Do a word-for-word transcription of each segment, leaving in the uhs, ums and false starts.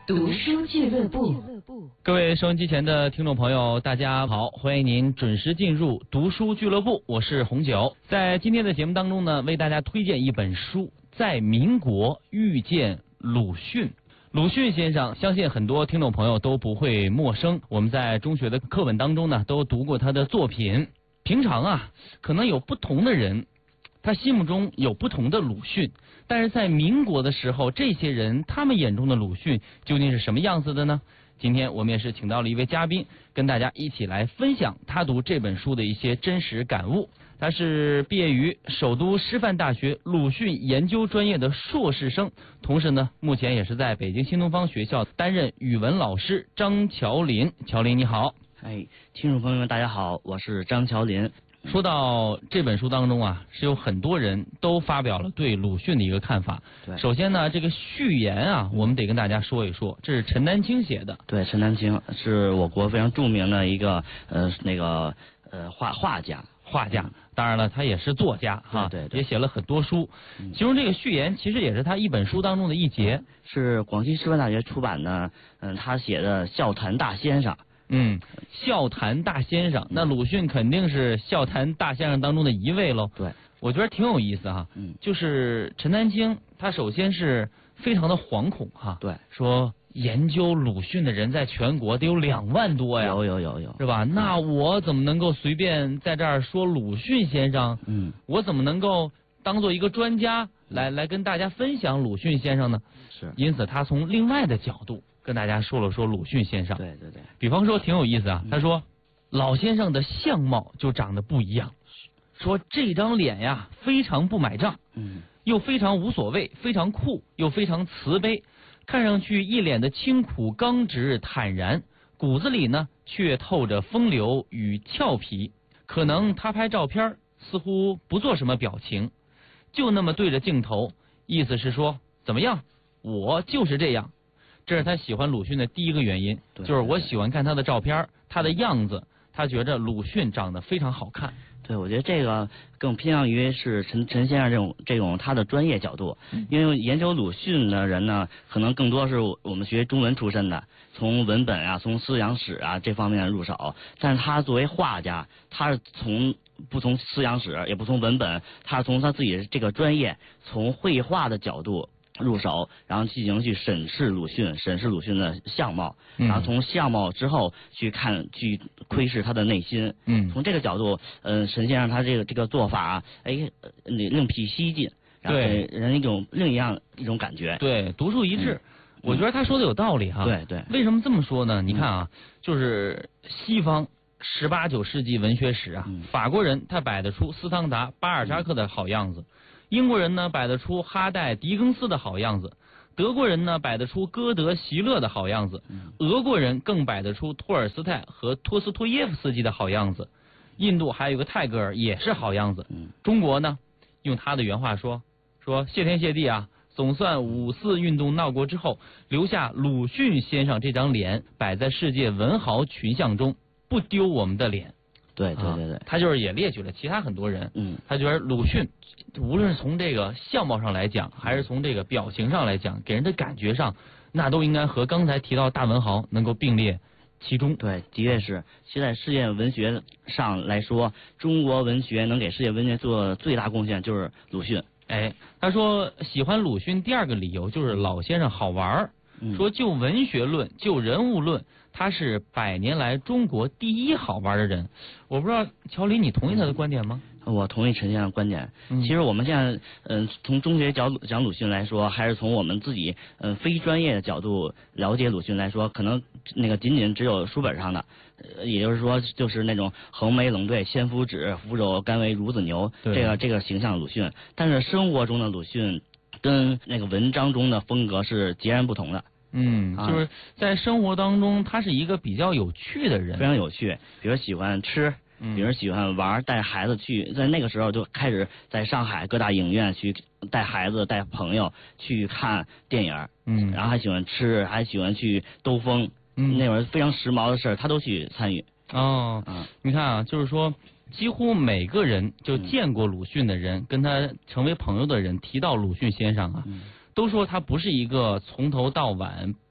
读书俱乐部。 各位收音机前的听众朋友，大家好，欢迎您准时进入读书俱乐部，我是红九。在今天的节目当中呢，为大家推荐一本书，在民国遇见鲁迅。鲁迅先生，相信很多听众朋友都不会陌生，我们在中学的课本当中呢，都读过他的作品。平常啊，可能有不同的人，他心目中有不同的鲁迅，但是在民国的时候，这些人他们眼中的鲁迅究竟是什么样子的呢？今天我们也是请到了一位嘉宾，跟大家一起来分享他读这本书的一些真实感悟。他是毕业于首都师范大学鲁迅研究专业的硕士生，同时呢，目前也是在北京新东方学校担任语文老师。张乔林，乔林你好。 哎，听众朋友们大家好，我是张乔林。 说到这本书当中啊，是有很多人都发表了对鲁迅的一个看法。 对， 首先呢，这个序言啊，我们得跟大家说一说，这是陈丹青写的。 对，陈丹青是我国非常著名的一个呃那个呃画画家， 画家。当然了，他也是作家哈， 对对对， 也写了很多书。其中这个序言其实也是他一本书当中的一节， 是广西师范大学出版的。嗯，他写的《笑谈大先生》。 嗯，笑谈大先生，那鲁迅肯定是笑谈大先生当中的一位喽。 对， 我觉得挺有意思哈。 嗯， 就是陈丹青，他首先是非常的惶恐哈。 对， 说研究鲁迅的人在全国得有两万多呀。 有有有有， 是吧？那我怎么能够随便在这儿说鲁迅先生？ 嗯， 我怎么能够当做一个专家来来跟大家分享鲁迅先生呢？ 是， 因此他从另外的角度跟大家说了说鲁迅先生。 对对对， 比方说挺有意思啊，他说老先生的相貌就长得不一样，说这张脸呀非常不买账， 嗯， 又非常无所谓，非常酷，又非常慈悲，看上去一脸的清苦刚直坦然，骨子里呢却透着风流与俏皮。可能他拍照片似乎不做什么表情，就那么对着镜头，意思是说怎么样，我就是这样。这是他喜欢鲁迅的第一个原因，就是我喜欢看他的照片，他的样子，他觉着鲁迅长得非常好看。 对，我觉得这个更偏向于是陈陈先生这种这种他的专业角度，因为研究鲁迅的人呢，可能更多是我们学中文出身的，从文本啊，从思想史啊这方面入手。但是他作为画家，他是从不从思想史，也不从文本，他是从他自己的这个专业，从绘画的角度入手，然后进行去审视鲁迅，审视鲁迅的相貌，然后从相貌之后去看，去窥视他的内心。 嗯， 从这个角度，呃，陈先生他这个这个做法，哎，另辟蹊径，然后给人一种另一样一种感觉。 对，独树一帜。嗯，我觉得他说的有道理哈。 对对。 为什么这么说呢？你看啊，就是西方十八九世纪文学史啊， 嗯， 法国人他摆得出斯汤达、巴尔扎克的好样子。英国人呢摆得出哈代、狄更斯的好样子，德国人呢摆得出歌德、席勒的好样子，俄国人更摆得出托尔斯泰和托斯托耶夫斯基的好样子，印度还有个泰戈尔也是好样子。中国呢，用他的原话说，说谢天谢地啊，总算五四运动闹过之后，留下鲁迅先生这张脸摆在世界文豪群像中，不丢我们的脸。 对对对对， 啊，他就是也列举了其他很多人， 嗯， 他觉得鲁迅无论是从这个相貌上来讲，还是从这个表情上来讲，给人的感觉上，那都应该和刚才提到大文豪能够并列其中。 对，的确是。其实在世界文学上来说，中国文学能给世界文学做最大贡献就是鲁迅。 哎，他说喜欢鲁迅第二个理由就是老先生好玩儿， 嗯， 说就文学论，就人物论，他是百年来中国第一好玩的人。我不知道乔林，你同意他的观点吗？ 我同意陈先生的观点。 嗯， 其实我们现在，嗯、呃，从中学讲讲鲁迅来说，还是从我们自己，嗯、呃，非专业的角度了解鲁迅来说，可能那个仅仅只有书本上的，呃，也就是说，就是那种横眉冷对、千夫指、俯首甘为孺子牛这个这个形象的鲁迅。但是生活中的鲁迅跟那个文章中的风格是截然不同的。 嗯，就是在生活当中，他是一个比较有趣的人， 非常有趣。比如喜欢吃。比如喜欢玩，带孩子去，在那个时候就开始在上海各大影院去带孩子、带朋友去看电影， 嗯， 然后还喜欢吃，还喜欢去兜风，嗯，那会儿非常时髦的事儿，他都去参与。 哦，嗯，你看啊，就是说，几乎每个人就见过鲁迅的人，嗯、跟他成为朋友的人，提到鲁迅先生啊，嗯、都说他不是一个从头到晚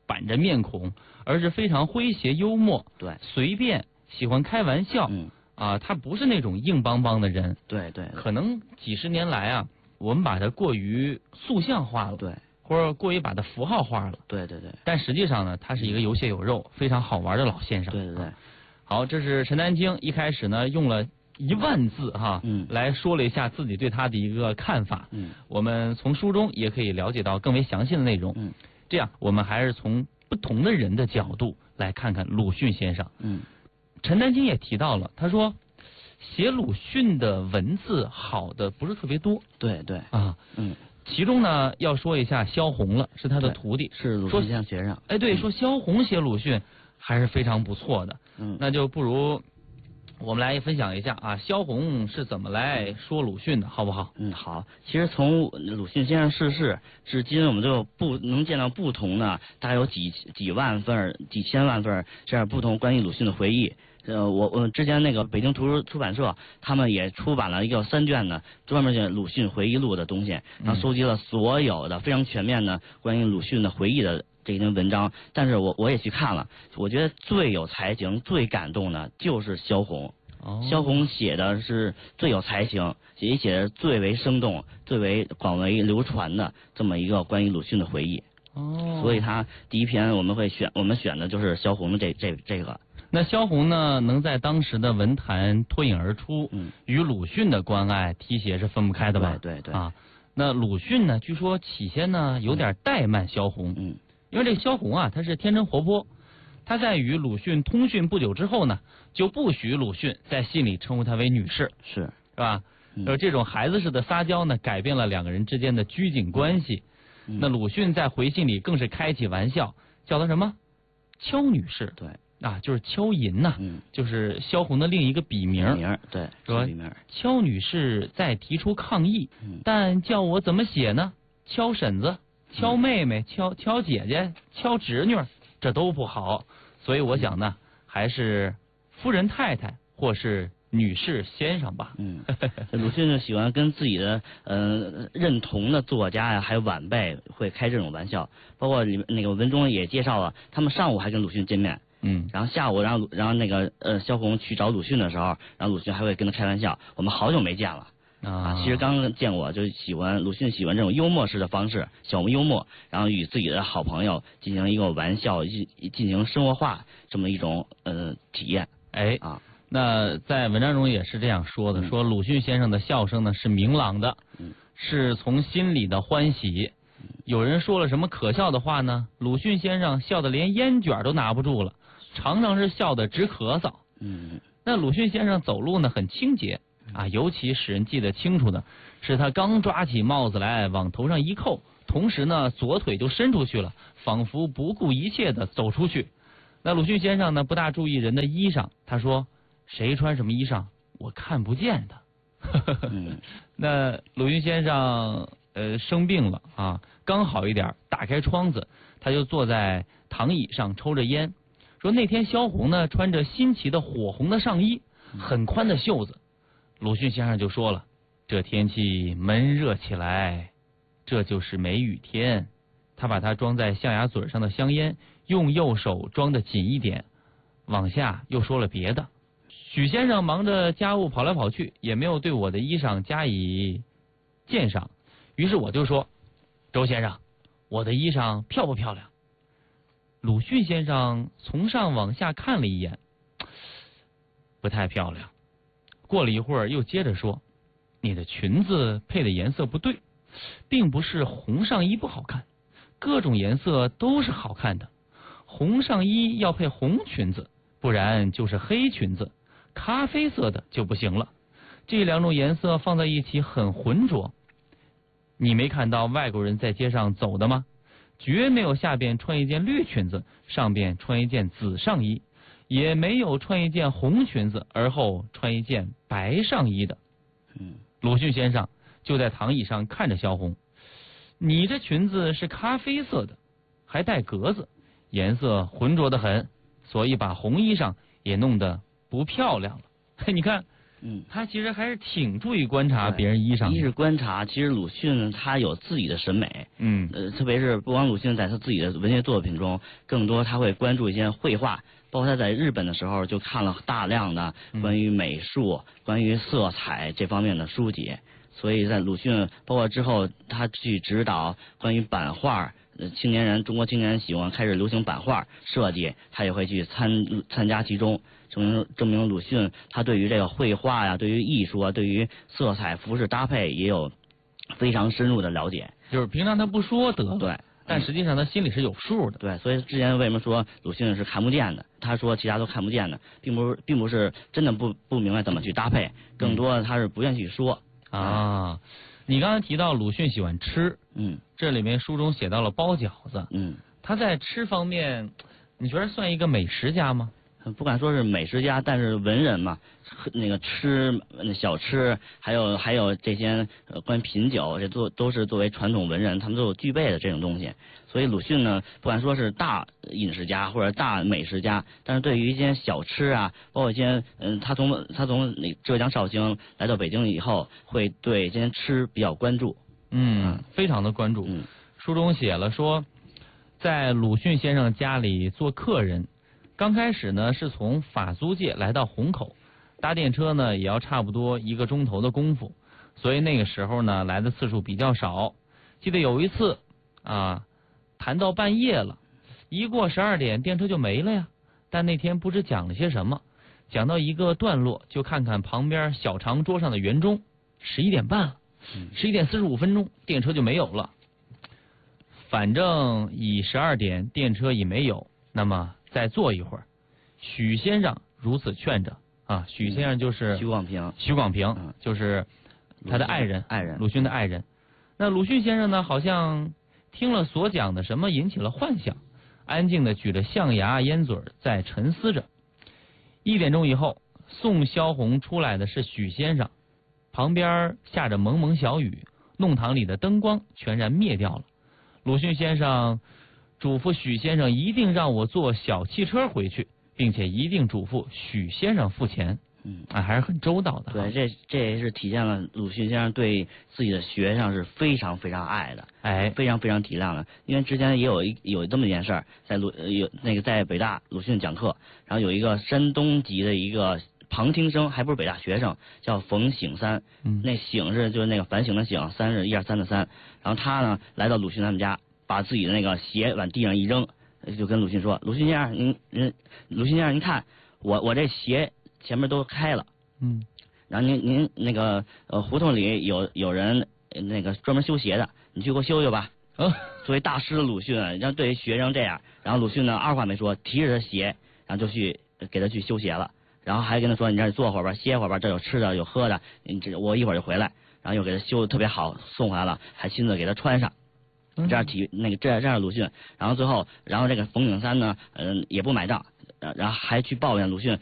板着面孔，而是非常诙谐幽默， 对， 随便，喜欢开玩笑。 嗯啊，他不是那种硬邦邦的人。 对对。 可能几十年来啊，我们把他过于塑像化了。 对。 或者过于把它符号化了。 对对对。 但实际上呢，他是一个有血有肉、非常好玩的老先生。 对对对。 好，这是陈丹青一开始呢用了一万字哈， 嗯， 来说了一下自己对他的一个看法。 嗯， 我们从书中也可以了解到更为详细的内容。 嗯， 这样我们还是从不同的人的角度来看看鲁迅先生。 嗯， 陈丹青也提到了，他说写鲁迅的文字好的不是特别多。 对对。 啊， 嗯。 其中呢，要说一下萧红了，是他的徒弟， 是鲁迅先生学生。 哎，对， 嗯、 说萧红写鲁迅还是非常不错的。 嗯， 那就不如我们来分享一下啊，萧红是怎么来说鲁迅的，好不好？ 嗯，好。其实从鲁迅先生逝世至今，我们就不能见到不同的，大概有几几万份、几千万份这样不同关于鲁迅的回忆。呃，我我之前那个北京图书出版社，他们也出版了一个三卷的专门写鲁迅回忆录的东西，然后搜集了所有的非常全面的关于鲁迅的回忆的这些文章。但是我我也去看了，我觉得最有才情、最感动的就是萧红。 哦、 萧红写的是最有才情，也写的最为生动、最为广为流传的这么一个关于鲁迅的回忆。 哦， 所以他第一篇我们会选，我们选的就是萧红的这这这个。 那萧红呢，能在当时的文坛脱颖而出， 嗯， 与鲁迅的关爱提携是分不开的吧？ 对对对。 啊，那鲁迅呢，据说起先呢有点怠慢萧红， 嗯， 因为这个萧红啊，他是天真活泼，他在与鲁迅通讯不久之后呢，就不许鲁迅在信里称呼他为女士， 是是吧？ 嗯、 而这种孩子式的撒娇呢，改变了两个人之间的拘谨关系。 嗯、 那鲁迅在回信里更是开起玩笑，叫他什么？邱女士。 对。 啊，就是邱银呐、啊， 嗯， 就是萧红的另一个笔名。 笔名对， 说笔名。 邱女士在提出抗议， 嗯、 但叫我怎么写呢？邱婶子、邱妹妹、邱邱姐姐、邱侄女，这都不好。所以我想呢，嗯、还是夫人太太或是女士先生吧。 嗯，鲁迅就喜欢跟自己的呃认同的作家呀，还有晚辈会开这种玩笑。包括里面那个文中也介绍了，他们上午还跟鲁迅见面。 嗯， 然后下午，然后然后那个呃，萧红去找鲁迅的时候，然后鲁迅还会跟他开玩笑。我们好久没见了啊，其实刚刚见过，就喜欢鲁迅喜欢这种幽默式的方式，小幽默，然后与自己的好朋友进行一个玩笑，进进行生活化这么一种呃体验。 哎啊，那在文章中也是这样说的，嗯、说鲁迅先生的笑声呢是明朗的， 嗯、 是从心里的欢喜。有人说了什么可笑的话呢？鲁迅先生笑得连烟卷都拿不住了。常常是笑得直咳嗽。 嗯， 那鲁迅先生走路呢很清洁啊，尤其使人记得清楚的是他刚抓起帽子来往头上一扣，同时呢左腿就伸出去了，仿佛不顾一切的走出去。那鲁迅先生呢不大注意人的衣裳，他说谁穿什么衣裳我看不见的。 嗯、 那鲁迅先生呃生病了啊，刚好一点，打开窗子，他就坐在躺椅上抽着烟。说那天萧红呢穿着新奇的火红的上衣，很宽的袖子。鲁迅先生就说了，这天气闷热起来，这就是梅雨天。他把它装在象牙嘴上的香烟用右手装得紧一点，往下又说了别的。许先生忙着家务跑来跑去，也没有对我的衣裳加以鉴赏。于是我就说，周先生，我的衣裳漂不漂亮？鲁迅先生从上往下看了一眼，不太漂亮。过了一会儿又接着说，你的裙子配的颜色不对，并不是红上衣不好看，各种颜色都是好看的。红上衣要配红裙子，不然就是黑裙子，咖啡色的就不行了。这两种颜色放在一起很浑浊。你没看到外国人在街上走的吗？绝没有下边穿一件绿裙子，上边穿一件紫上衣，也没有穿一件红裙子，而后穿一件白上衣的。 嗯， 鲁迅先生就在躺椅上看着萧红，你这裙子是咖啡色的，还带格子，颜色浑浊得很，所以把红衣裳也弄得不漂亮了。你看嗯， 他其实还是挺注意观察别人衣裳的。 一是观察，其实鲁迅他有自己的审美， 嗯， 呃，特别是不光鲁迅在他自己的文学作品中，更多他会关注一些绘画，包括他在日本的时候就看了大量的关于美术、嗯、关于色彩这方面的书籍，所以在鲁迅包括之后他去指导关于版画。呃，青年人，中国青年人喜欢开始流行版画设计，他也会去参参加其中，证明证明鲁迅他对于这个绘画呀，对于艺术啊，对于色彩、服饰搭配也有非常深入的了解。 就是平常他不说得了， 对， 但实际上他心里是有数的。 对，所以之前为什么说鲁迅是看不见的？他说其他都看不见的，并不是并不是真的不不明白怎么去搭配，更多的他是不愿意去说、 嗯、啊。你刚才提到鲁迅喜欢吃， 嗯， 这里面书中写到了包饺子， 嗯， 他在吃方面，你觉得算一个美食家吗？ 不敢说是美食家，但是文人嘛，那个吃小吃，还有还有这些呃关于品酒，这都都是作为传统文人他们都有具备的这种东西。所以鲁迅呢，不管说是大饮食家或者大美食家，但是对于一些小吃啊，包括一些嗯，他从他从那浙江绍兴来到北京以后，会对这些吃比较关注， 嗯，非常的关注。 嗯， 书中写了说，在鲁迅先生家里做客人。刚开始呢，是从法租界来到虹口，搭电车呢也要差不多一个钟头的功夫，所以那个时候呢来的次数比较少。记得有一次啊，谈到半夜了，一过十二点电车就没了呀。但那天不知讲了些什么，讲到一个段落，就看看旁边小长桌上的圆钟，十一点半了，十一点四十五分钟电车就没有了。反正以十二点电车已没有，那么再坐一会儿。许先生如此劝着啊，许先生就是许广平， 许广平、 嗯、 就是他的爱人， 爱人鲁迅的爱人。那鲁迅先生呢，好像听了所讲的什么，引起了幻想，安静的举着象牙烟嘴在沉思着。一点钟以后，送萧红出来的是许先生，旁边下着蒙蒙小雨，弄堂里的灯光全然灭掉了。鲁迅先生嘱咐许先生一定让我坐小汽车回去，并且一定嘱咐许先生付钱。 嗯， 啊，还是很周到的。 对，这这也是体现了鲁迅先生对自己的学生是非常非常爱的， 哎， 非常非常体谅的。因为之前也有一有这么一件事儿，在鲁有那个在北大鲁迅讲课，然后有一个山东籍的一个旁听生，还不是北大学生，叫冯醒三。 嗯， 那醒是就是那个反省的醒，三是一二三的三。然后他呢来到鲁迅他们家，把自己的那个鞋往地上一扔，就跟鲁迅说：“鲁迅先生，您您鲁迅先生，您看我我这鞋前面都开了。” 嗯， 然后您您那个呃胡同里有有人那个专门修鞋的，你去给我修修吧。 哦， 作为大师的鲁迅，然后对于学生这样，然后鲁迅呢二话没说，提着他鞋，然后就去给他去修鞋了。然后还跟他说：“你这儿坐会儿吧，歇会儿吧，这有吃的有喝的，你这我一会儿就回来。”然后又给他修的特别好，送回来了，还亲自给他穿上。这样体那个这样这样鲁迅，然后最后，然后这个冯景山呢，嗯、呃，也不买账，然后还去抱怨鲁迅